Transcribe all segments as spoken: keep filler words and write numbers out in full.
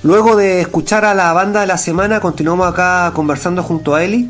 Luego de escuchar a la banda de la semana, continuamos acá conversando junto a Eli.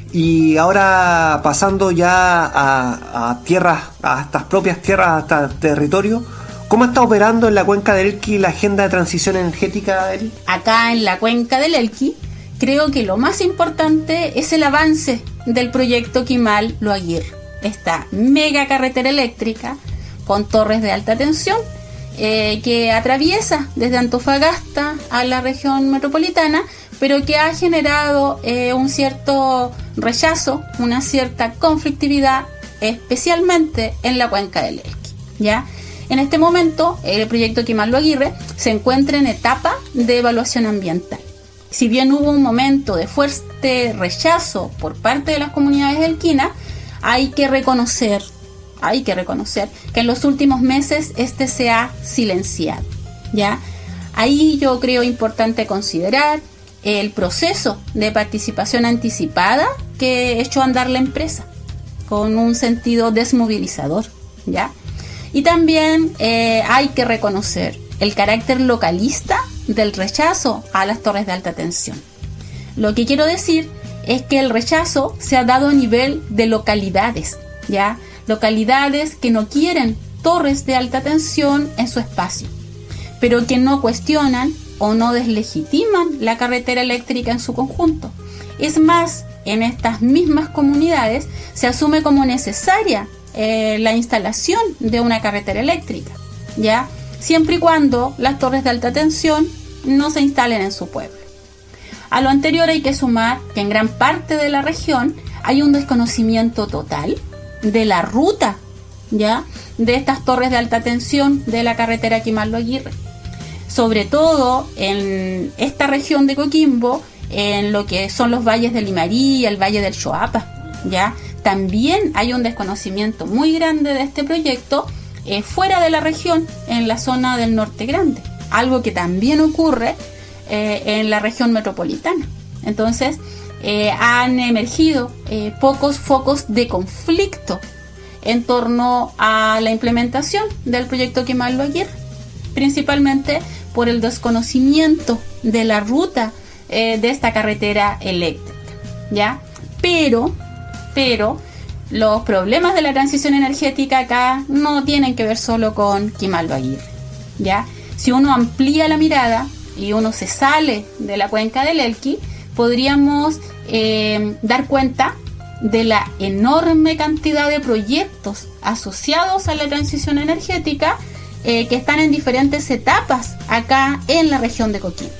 Y ahora pasando ya a, a tierras, a estas propias tierras, hasta territorio. ¿Cómo está operando en la cuenca del Elqui la agenda de transición energética, Eli? Acá en la cuenca del Elqui, creo que lo más importante es el avance del proyecto Quimal-Lo Aguirre. Esta mega carretera eléctrica con torres de alta tensión eh, que atraviesa desde Antofagasta a la región metropolitana, pero que ha generado eh, un cierto rechazo, una cierta conflictividad, especialmente en la cuenca del Elqui, ¿ya? En este momento, el proyecto Quimal-Lo Aguirre se encuentra en etapa de evaluación ambiental. Si bien hubo un momento de fuerte rechazo por parte de las comunidades elquinas, hay que reconocer, hay que reconocer que en los últimos meses este se ha silenciado, ¿ya? Ahí yo creo importante considerar el proceso de participación anticipada que echó a andar la empresa, con un sentido desmovilizador, ¿ya? Y también eh, hay que reconocer el carácter localista del rechazo a las torres de alta tensión. Lo que quiero decir es que el rechazo se ha dado a nivel de localidades, ¿ya? Localidades que no quieren torres de alta tensión en su espacio, pero que no cuestionan o no deslegitiman la carretera eléctrica en su conjunto. Es más, en estas mismas comunidades se asume como necesaria eh, la instalación de una carretera eléctrica, ¿ya? Siempre y cuando las torres de alta tensión no se instalen en su pueblo. A lo anterior hay que sumar que en gran parte de la región hay un desconocimiento total de la ruta, ¿ya?, de estas torres de alta tensión de la carretera Quimal-Lo Aguirre. Sobre todo en esta región de Coquimbo, en lo que son los valles de Limarí, el valle del Choapa, ¿ya? También hay un desconocimiento muy grande de este proyecto eh, fuera de la región, en la zona del Norte Grande, algo que también ocurre eh, en la región metropolitana. Entonces, eh, han emergido eh, pocos focos de conflicto en torno a la implementación del proyecto Quimal-Lo Aguirre, principalmente por el desconocimiento de la ruta eh, de esta carretera eléctrica, ¿ya? Pero, pero los problemas de la transición energética acá no tienen que ver solo con Quimal-Lo Aguirre, ¿ya? Si uno amplía la mirada y uno se sale de la cuenca del Elqui, podríamos eh, dar cuenta de la enorme cantidad de proyectos asociados a la transición energética eh, que están en diferentes etapas acá en la región de Coquimbo.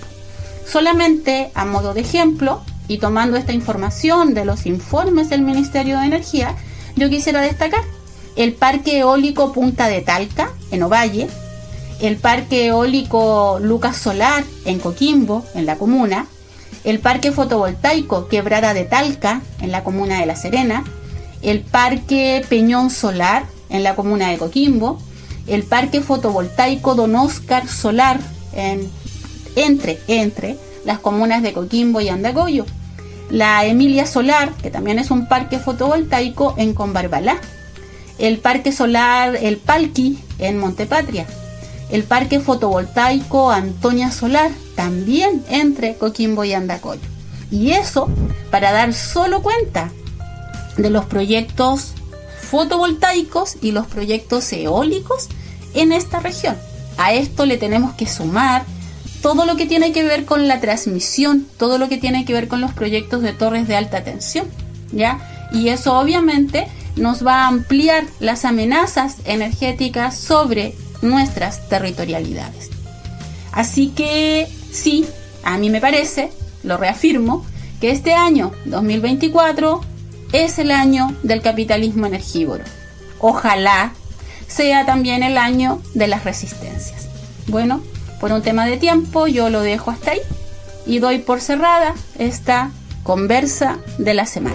Solamente a modo de ejemplo, y tomando esta información de los informes del Ministerio de Energía, yo quisiera destacar el Parque Eólico Punta de Talca, en Ovalle, el Parque Eólico Lucas Solar, en Coquimbo, en la comuna, el Parque Fotovoltaico Quebrada de Talca, en la comuna de La Serena, el Parque Peñón Solar, en la comuna de Coquimbo, el Parque Fotovoltaico Don Óscar Solar, en, entre, entre las comunas de Coquimbo y Andacollo, la Emilia Solar, que también es un parque fotovoltaico en Combarbalá, el Parque Solar El Palqui, en Montepatria, el Parque Fotovoltaico Antonia Solar, también entre Coquimbo y Andacollo. Y eso para dar solo cuenta de los proyectos fotovoltaicos y los proyectos eólicos en esta región. A esto le tenemos que sumar todo lo que tiene que ver con la transmisión, todo lo que tiene que ver con los proyectos de torres de alta tensión, ¿ya? Y eso obviamente nos va a ampliar las amenazas energéticas sobre nuestras territorialidades. Así que sí, a mí me parece, lo reafirmo, que este año dos mil veinticuatro es el año del capitalismo energívoro. Ojalá sea también el año de las resistencias. Bueno, por un tema de tiempo yo lo dejo hasta ahí y doy por cerrada esta conversa de la semana.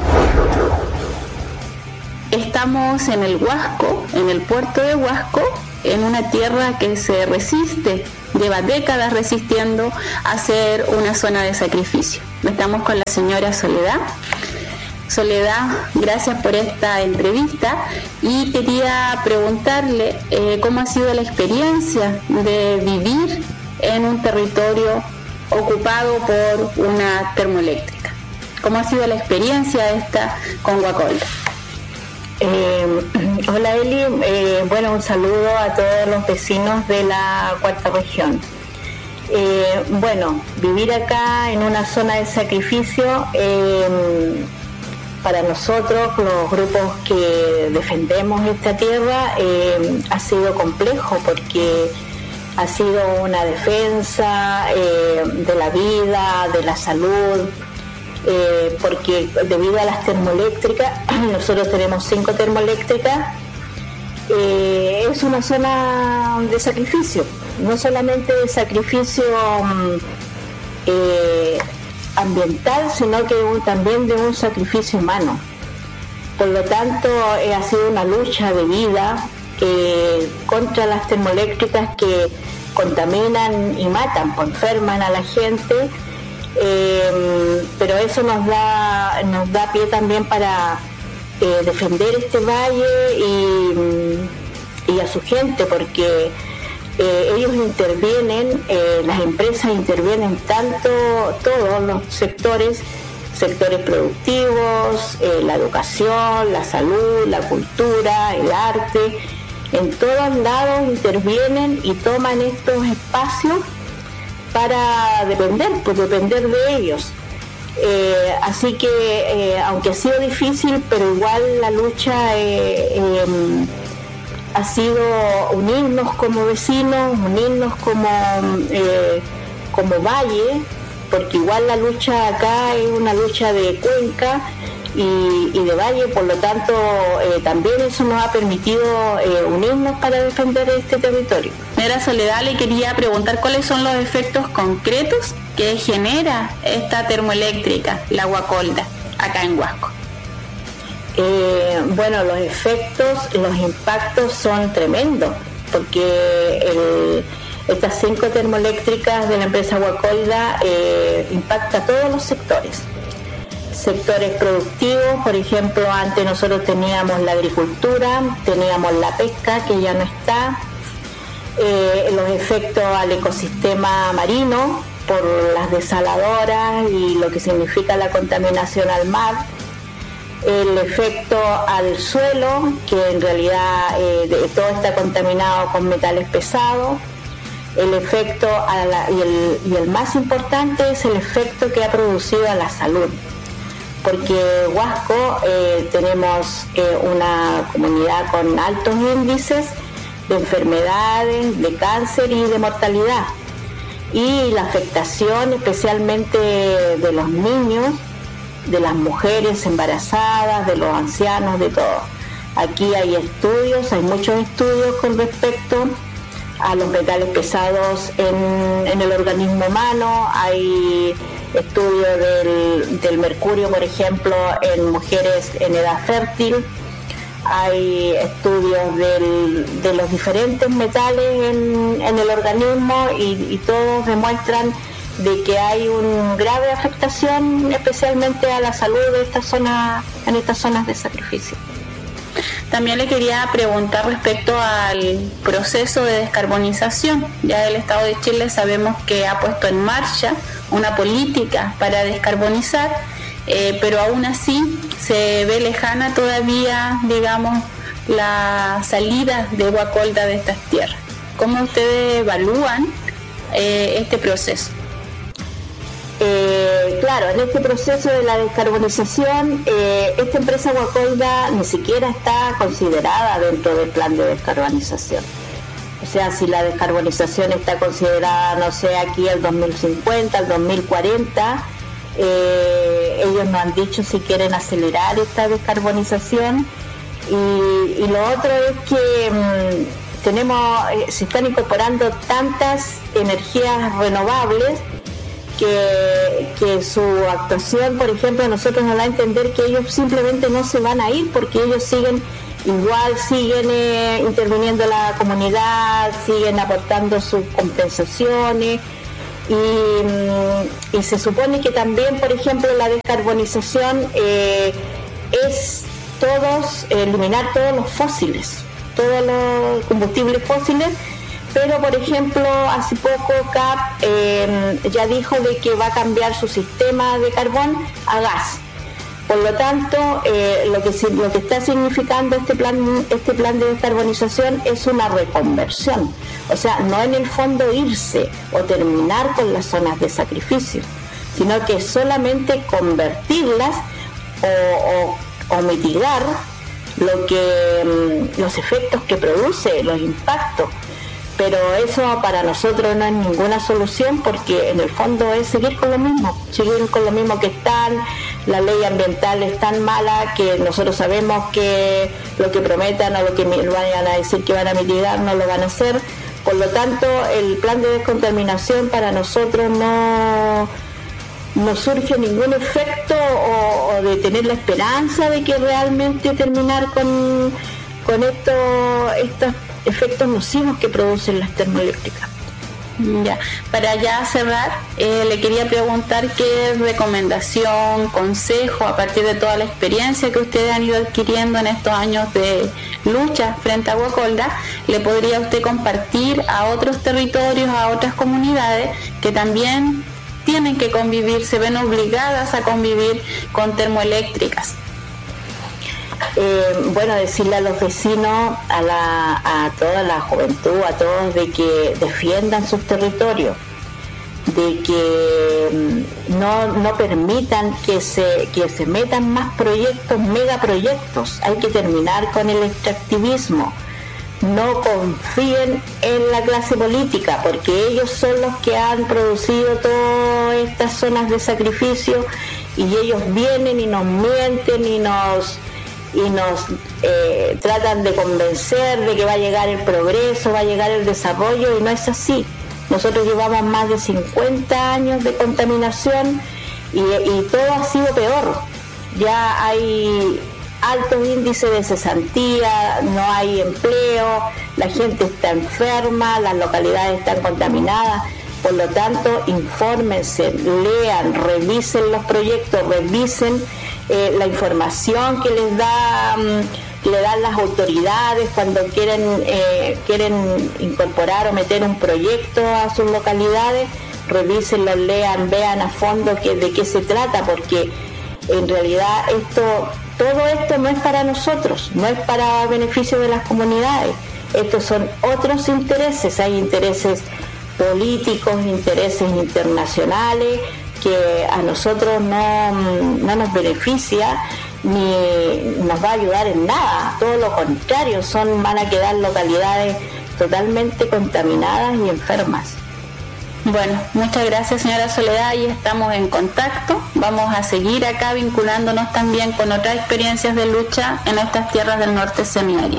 Estamos en el Huasco, en el puerto de Huasco, en una tierra que se resiste, lleva décadas resistiendo a ser una zona de sacrificio. Estamos con la señora Soledad. Soledad, gracias por esta entrevista y quería preguntarle eh, cómo ha sido la experiencia de vivir en un territorio ocupado por una termoeléctrica. ¿Cómo ha sido la experiencia esta con Guacolda? Eh, hola Eli, eh, bueno, un saludo a todos los vecinos de la cuarta región. Eh, bueno, vivir acá en una zona de sacrificio, eh, para nosotros, los grupos que defendemos esta tierra, eh, ha sido complejo porque ha sido una defensa eh, de la vida, de la salud, eh, porque debido a las termoeléctricas, nosotros tenemos cinco termoeléctricas, eh, es una zona de sacrificio, no solamente de sacrificio eh, ambiental, sino que un, también de un sacrificio humano. Por lo tanto, eh, ha sido una lucha de vida eh, contra las termoeléctricas que contaminan y matan, pues, enferman a la gente, eh, pero eso nos da, nos da pie también para eh, defender este valle y, y a su gente, porque Eh, ellos intervienen, eh, las empresas intervienen tanto, todos los sectores, sectores productivos, eh, la educación, la salud, la cultura, el arte, en todos lados intervienen y toman estos espacios para depender, pues depender de ellos. Eh, así que, eh, aunque ha sido difícil, pero igual la lucha eh, eh, ha sido unirnos como vecinos, unirnos como, eh, como valle, porque igual la lucha acá es una lucha de cuenca y, y de valle, por lo tanto eh, también eso nos ha permitido eh, unirnos para defender este territorio. Señora Soledad, le quería preguntar cuáles son los efectos concretos que genera esta termoeléctrica, la Guacolda, acá en Huasco. Eh, bueno, los efectos, los impactos son tremendos, porque el, estas cinco termoeléctricas de la empresa Guacolda eh, impacta a todos los sectores. Sectores productivos, por ejemplo, antes nosotros teníamos la agricultura, teníamos la pesca, que ya no está, eh, los efectos al ecosistema marino por las desaladoras y lo que significa la contaminación al mar, el efecto al suelo, que en realidad eh, de, todo está contaminado con metales pesados, el efecto a la, y, el, y el más importante es el efecto que ha producido a la salud, porque Huasco eh, tenemos eh, una comunidad con altos índices de enfermedades, de cáncer y de mortalidad, y la afectación especialmente de los niños, de las mujeres embarazadas, de los ancianos, de todo. Aquí hay estudios, hay muchos estudios con respecto a los metales pesados en, en el organismo humano. Hay estudios del, del mercurio, por ejemplo, en mujeres en edad fértil. Hay estudios del, de los diferentes metales en, en el organismo y, y todos demuestran de que hay una grave afectación especialmente a la salud de estas zonas, en estas zonas de sacrificio. También le quería preguntar respecto al proceso de descarbonización. Ya el Estado de Chile sabemos que ha puesto en marcha una política para descarbonizar, eh, pero aún así se ve lejana todavía, digamos, la salida de Guacolda de estas tierras. ¿Cómo ustedes evalúan eh, este proceso? Eh, claro, en este proceso de la descarbonización, eh, esta empresa Guacolda ni siquiera está considerada dentro del plan de descarbonización. O sea, si la descarbonización está considerada, no sé, aquí el dos mil cincuenta, el dos mil cuarenta, eh, ellos nos han dicho si quieren acelerar esta descarbonización. Y, y lo otro es que mmm, tenemos, eh, se están incorporando tantas energías renovables Que, que su actuación, por ejemplo, a nosotros nos da a entender que ellos simplemente no se van a ir, porque ellos siguen igual, siguen eh, interviniendo en la comunidad, siguen aportando sus compensaciones y, y se supone que también, por ejemplo, la descarbonización eh, es todos eliminar todos los fósiles, todos los combustibles fósiles, pero por ejemplo hace poco C A P eh, ya dijo de que va a cambiar su sistema de carbón a gas. Por lo tanto, eh, lo que lo que está significando este plan este plan de descarbonización es una reconversión, o sea, no en el fondo irse o terminar con las zonas de sacrificio, sino que solamente convertirlas o, o, o mitigar lo que los efectos que produce, los impactos. Pero eso para nosotros no es ninguna solución, porque en el fondo es seguir con lo mismo, seguir con lo mismo que están. La ley ambiental es tan mala que nosotros sabemos que lo que prometan o lo que vayan a decir que van a mitigar no lo van a hacer. Por lo tanto, el plan de descontaminación para nosotros no, no surge ningún efecto o, o de tener la esperanza de que realmente terminar con, con esto, estos efectos nocivos que producen las termoeléctricas. Ya, para ya cerrar, eh, le quería preguntar qué recomendación, consejo, a partir de toda la experiencia que ustedes han ido adquiriendo en estos años de lucha frente a Guacolda, le podría usted compartir a otros territorios, a otras comunidades que también tienen que convivir, se ven obligadas a convivir con termoeléctricas. Eh, bueno, decirle a los vecinos, a, la, a toda la juventud, a todos, de que defiendan sus territorios, de que no, no permitan que se, que se metan más proyectos, megaproyectos. Hay que terminar con el extractivismo. No confíen en la clase política, porque ellos son los que han producido todas estas zonas de sacrificio, y ellos vienen y nos mienten y nos y nos eh, tratan de convencer de que va a llegar el progreso, va a llegar el desarrollo, y no es así. Nosotros llevamos más de cincuenta años de contaminación y, y todo ha sido peor. Ya hay altos índices de cesantía, no hay empleo, la gente está enferma, las localidades están contaminadas. Por lo tanto, infórmense, lean, revisen los proyectos, revisen eh, la información que les da, que le dan las autoridades cuando quieren eh, quieren incorporar o meter un proyecto a sus localidades. Revísenlo, lean, vean a fondo que, de qué se trata, porque en realidad esto, todo esto no es para nosotros, no es para beneficio de las comunidades. Estos son otros intereses, hay intereses políticos, intereses internacionales que a nosotros no, no nos beneficia ni nos va a ayudar en nada, todo lo contrario, son van a quedar localidades totalmente contaminadas y enfermas. Bueno, muchas gracias, señora Soledad, y estamos en contacto. Vamos a seguir acá vinculándonos también con otras experiencias de lucha en estas tierras del norte semiárido.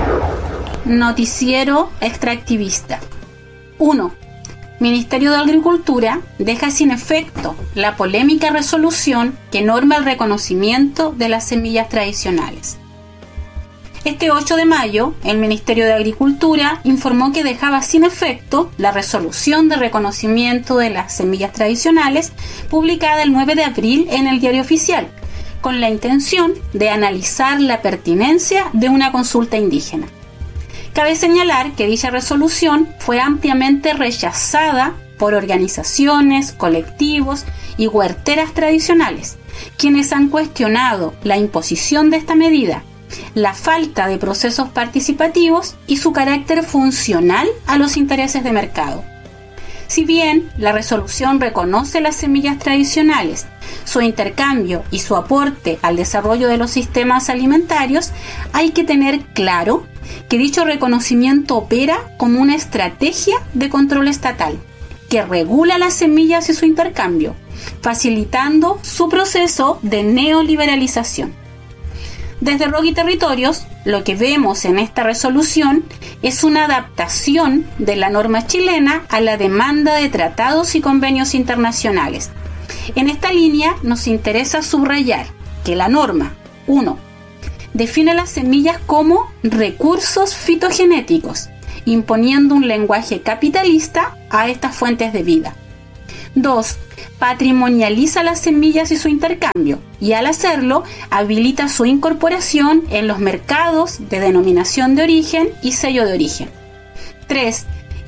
Noticiero extractivista. uno. Ministerio de Agricultura deja sin efecto la polémica resolución que norma el reconocimiento de las semillas tradicionales. Este ocho de mayo, el Ministerio de Agricultura informó que dejaba sin efecto la resolución de reconocimiento de las semillas tradicionales publicada el nueve de abril en el Diario Oficial, con la intención de analizar la pertinencia de una consulta indígena. Cabe señalar que dicha resolución fue ampliamente rechazada por organizaciones, colectivos y huerteras tradicionales, quienes han cuestionado la imposición de esta medida, la falta de procesos participativos y su carácter funcional a los intereses de mercado. Si bien la resolución reconoce las semillas tradicionales, su intercambio y su aporte al desarrollo de los sistemas alimentarios, hay que tener claro que dicho reconocimiento opera como una estrategia de control estatal que regula las semillas y su intercambio, facilitando su proceso de neoliberalización. Desde R O C y Territorios, lo que vemos en esta resolución es una adaptación de la norma chilena a la demanda de tratados y convenios internacionales. En esta línea nos interesa subrayar que la norma, uno, define las semillas como recursos fitogenéticos, imponiendo un lenguaje capitalista a estas fuentes de vida. dos. Patrimonializa las semillas y su intercambio, y al hacerlo habilita su incorporación en los mercados de denominación de origen y sello de origen. tres.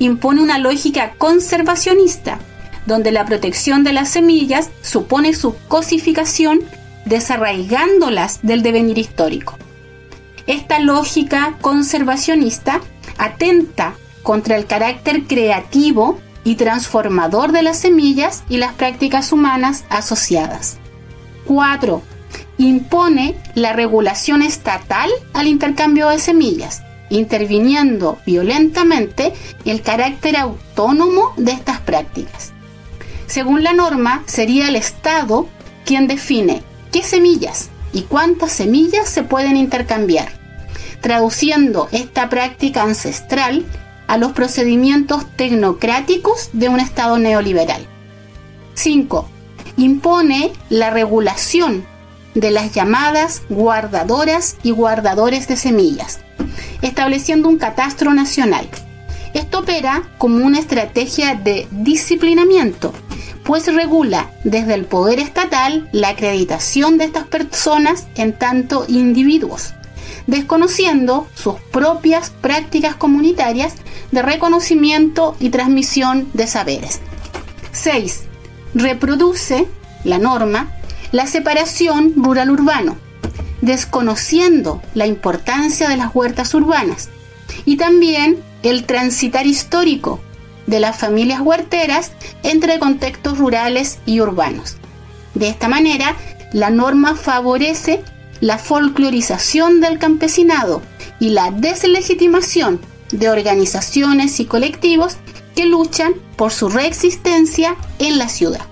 impone una lógica conservacionista, donde la protección de las semillas supone su cosificación, desarraigándolas del devenir histórico. Esta lógica conservacionista atenta contra el carácter creativo y transformador de las semillas y las prácticas humanas asociadas. cuatro. Impone la regulación estatal al intercambio de semillas, interviniendo violentamente el carácter autónomo de estas prácticas. Según la norma, sería el Estado quien define qué semillas y cuántas semillas se pueden intercambiar, traduciendo esta práctica ancestral a los procedimientos tecnocráticos de un Estado neoliberal. cinco. Impone la regulación de las llamadas guardadoras y guardadores de semillas, estableciendo un catastro nacional. Esto opera como una estrategia de disciplinamiento, pues regula desde el poder estatal la acreditación de estas personas en tanto individuos, desconociendo sus propias prácticas comunitarias de reconocimiento y transmisión de saberes. seis. Reproduce la norma la separación rural-urbano, desconociendo la importancia de las huertas urbanas y también el transitar histórico de las familias huerteras entre contextos rurales y urbanos. De esta manera, la norma favorece la folclorización del campesinado y la deslegitimación de organizaciones y colectivos que luchan por su reexistencia en la ciudad.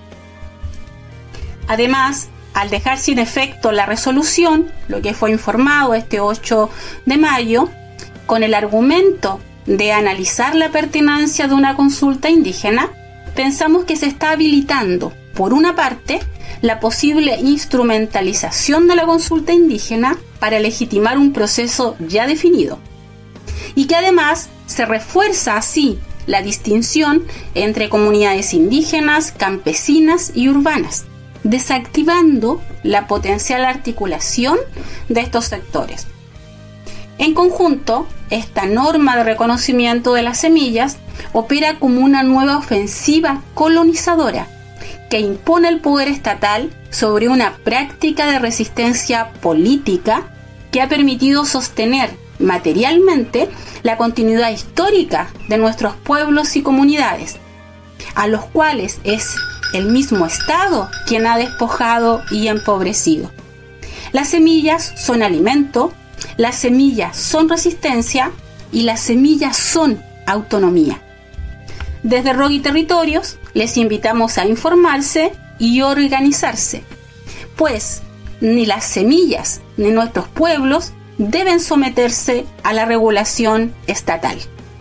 Además, al dejar sin efecto la resolución, lo que fue informado este ocho de mayo, con el argumento de analizar la pertinencia de una consulta indígena, pensamos que se está habilitando, por una parte, la posible instrumentalización de la consulta indígena para legitimar un proceso ya definido, y que además se refuerza así la distinción entre comunidades indígenas, campesinas y urbanas, desactivando la potencial articulación de estos sectores. En conjunto, esta norma de reconocimiento de las semillas opera como una nueva ofensiva colonizadora que impone el poder estatal sobre una práctica de resistencia política que ha permitido sostener materialmente la continuidad histórica de nuestros pueblos y comunidades, a los cuales es el mismo Estado quien ha despojado y empobrecido. Las semillas son alimento, las semillas son resistencia y las semillas son autonomía. Desde R O G I Territorios les invitamos a informarse y organizarse, pues ni las semillas ni nuestros pueblos deben someterse a la regulación estatal.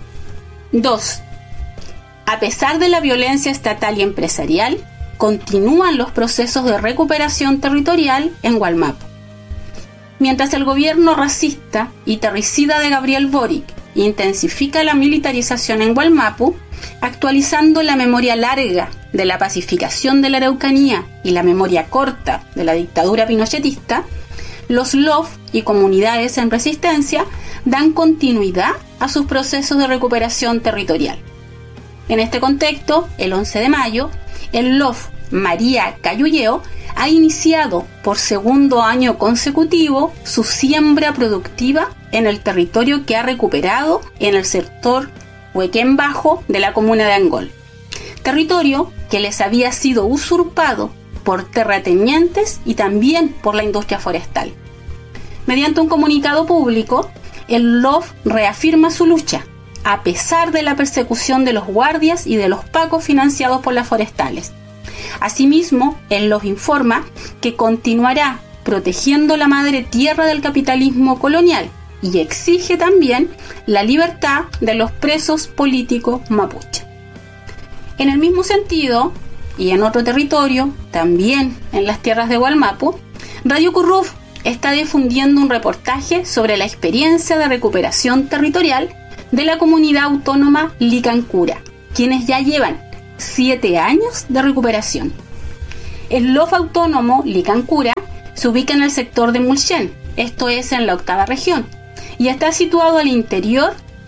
dos. A pesar de la violencia estatal y empresarial, continúan los procesos de recuperación territorial en Wallmapu. Mientras el gobierno racista y terricida de Gabriel Boric intensifica la militarización en Wallmapu, actualizando la memoria larga de la pacificación de la Araucanía y la memoria corta de la dictadura pinochetista, los L O F y comunidades en resistencia dan continuidad a sus procesos de recuperación territorial. En este contexto, el once de mayo, el L O F María Cayulleo ha iniciado por segundo año consecutivo su siembra productiva en el territorio que ha recuperado en el sector Huequén Bajo de la comuna de Angol, territorio que les había sido usurpado por terratenientes y también por la industria forestal. Mediante un comunicado público, el L O F reafirma su lucha, a pesar de la persecución de los guardias y de los pacos financiados por las forestales. Asimismo, el L O F informa que continuará protegiendo la madre tierra del capitalismo colonial y exige también la libertad de los presos políticos mapuche. En el mismo sentido, y en otro territorio, también en las tierras de Wallmapu, Radio Curruf está difundiendo un reportaje sobre la experiencia de recuperación territorial de la comunidad autónoma Licancura, quienes ya llevan siete años de recuperación. El L O F autónomo Licancura se ubica en el sector de Mulchen, esto es en la octava región, y está situado al interior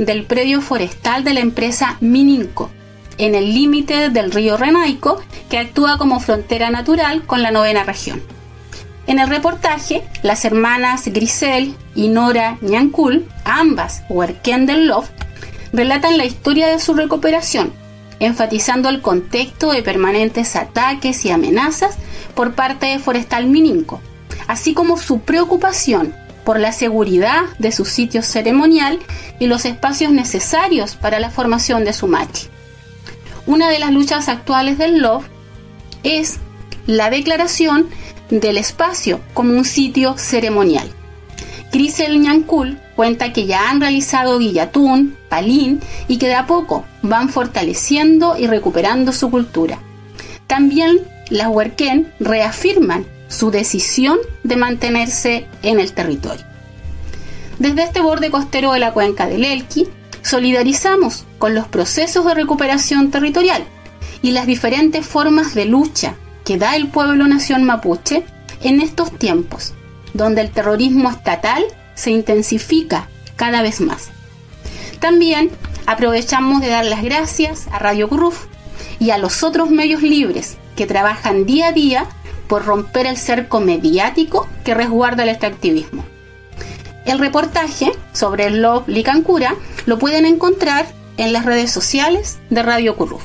del predio forestal de la empresa Mininco, en el límite del río Renaico, que actúa como frontera natural con la novena región. En el reportaje, las hermanas Grisel y Nora Ñancul, ambas huerquén del Lof, relatan la historia de su recuperación, enfatizando el contexto de permanentes ataques y amenazas por parte de Forestal Mininco, así como su preocupación por la seguridad de su sitio ceremonial y los espacios necesarios para la formación de su machi. Una de las luchas actuales del L O F es la declaración del espacio como un sitio ceremonial. Grisel Ñancul cuenta que ya han realizado Guillatún, Palín y que de a poco van fortaleciendo y recuperando su cultura. También las huerquén reafirman su decisión de mantenerse en el territorio. Desde este borde costero de la cuenca del Elqui, solidarizamos con los procesos de recuperación territorial y las diferentes formas de lucha que da el pueblo nación mapuche en estos tiempos, donde el terrorismo estatal se intensifica cada vez más. También aprovechamos de dar las gracias a Radio Curruf y a los otros medios libres que trabajan día a día por romper el cerco mediático que resguarda el extractivismo. El reportaje sobre el L O F Licancura lo pueden encontrar en las redes sociales de Radio Curruf.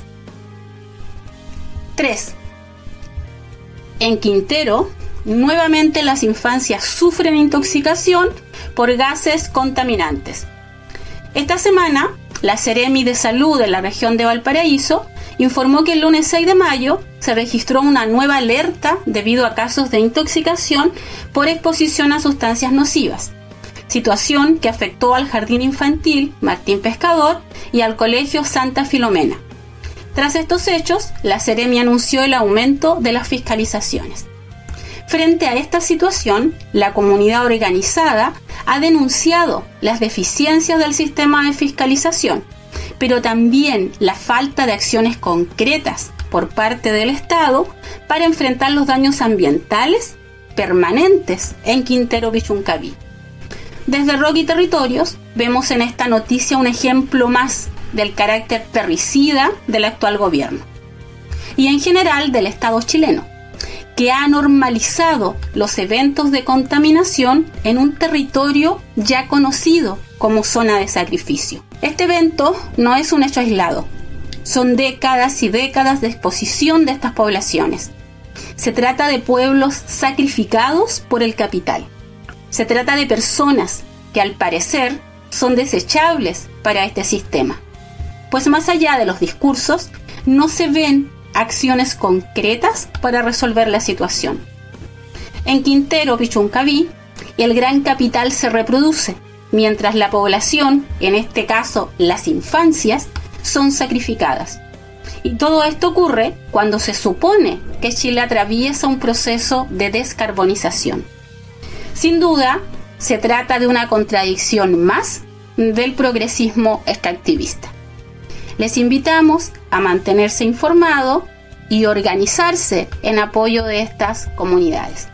tres. En Quintero, nuevamente las infancias sufren intoxicación por gases contaminantes. Esta semana, la Seremi de Salud de la región de Valparaíso informó que el lunes seis de mayo se registró una nueva alerta debido a casos de intoxicación por exposición a sustancias nocivas, situación que afectó al Jardín Infantil Martín Pescador y al Colegio Santa Filomena. Tras estos hechos, la Seremi anunció el aumento de las fiscalizaciones. Frente a esta situación, la comunidad organizada ha denunciado las deficiencias del sistema de fiscalización, pero también la falta de acciones concretas por parte del Estado para enfrentar los daños ambientales permanentes en Quintero Pichuncaví. Desde Rock y Territorios vemos en esta noticia un ejemplo más del carácter terricida del actual gobierno y en general del Estado chileno, que ha normalizado los eventos de contaminación en un territorio ya conocido como zona de sacrificio. Este evento no es un hecho aislado, son décadas y décadas de exposición de estas poblaciones. Se trata de pueblos sacrificados por el capital. Se trata de personas que al parecer son desechables para este sistema, pues más allá de los discursos no se ven acciones concretas para resolver la situación. En Quintero Pichuncaví, el gran capital se reproduce, mientras la población, en este caso las infancias, son sacrificadas. Y todo esto ocurre cuando se supone que Chile atraviesa un proceso de descarbonización. Sin duda, se trata de una contradicción más del progresismo extractivista. Les invitamos a mantenerse informados y organizarse en apoyo de estas comunidades.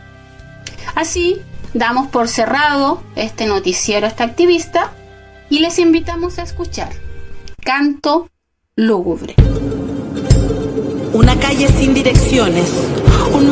Así, damos por cerrado este noticiero extractivista y les invitamos a escuchar Canto Lúgubre. Una calle sin direcciones,